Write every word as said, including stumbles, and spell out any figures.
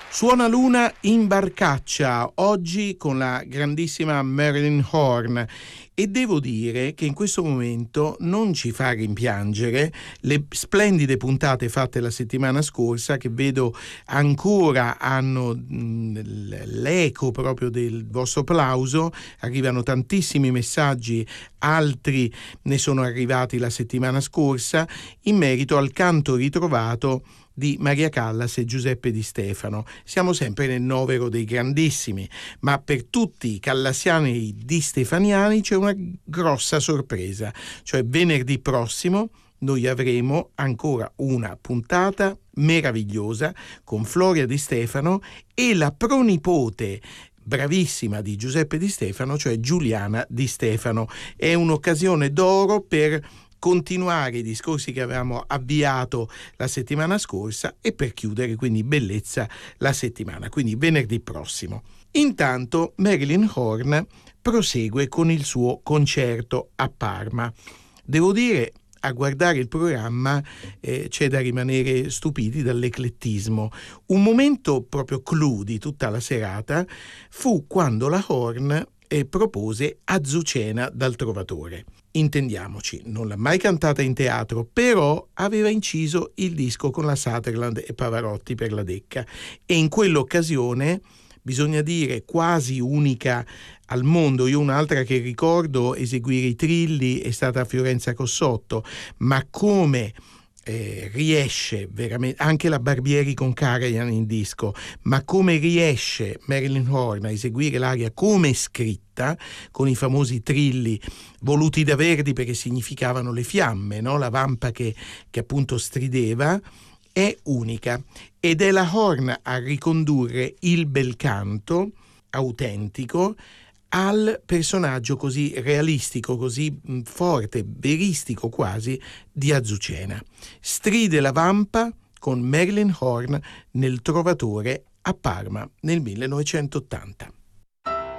Suona Luna in barcaccia, oggi con la grandissima Marilyn Horne, e devo dire che in questo momento non ci fa rimpiangere le splendide puntate fatte la settimana scorsa, che vedo ancora hanno mh, l'eco proprio del vostro applauso. Arrivano tantissimi messaggi, altri ne sono arrivati la settimana scorsa in merito al canto ritrovato di Maria Callas e Giuseppe Di Stefano. Siamo sempre nel novero dei grandissimi, ma per tutti i callassiani e i di stefaniani c'è una grossa sorpresa, cioè venerdì prossimo noi avremo ancora una puntata meravigliosa con Floria Di Stefano e la pronipote bravissima di Giuseppe Di Stefano, cioè Giuliana Di Stefano. È un'occasione d'oro per continuare i discorsi che avevamo avviato la settimana scorsa e per chiudere quindi bellezza la settimana, quindi venerdì prossimo. Intanto Marilyn Horne prosegue con il suo concerto a Parma. Devo dire, a guardare il programma eh, c'è da rimanere stupiti dall'eclettismo. Un momento proprio clou di tutta la serata fu quando la Horne eh, propose Azucena dal Trovatore. Intendiamoci, non l'ha mai cantata in teatro, però aveva inciso il disco con la Sutherland e Pavarotti per la Decca, e in quell'occasione, bisogna dire quasi unica al mondo, io un'altra che ricordo eseguire i trilli è stata Fiorenza Cossotto, ma come Eh, riesce veramente anche la Barbieri con Karajan in disco, ma come riesce Marilyn Horne a eseguire l'aria come scritta, con i famosi trilli voluti da Verdi perché significavano le fiamme, no? La vampa che, che appunto strideva, è unica, ed è la Horne a ricondurre il bel canto autentico al personaggio così realistico, così forte, veristico quasi, di Azucena. Stride la vampa con Marilyn Horne nel Trovatore a Parma nel millenovecentottanta.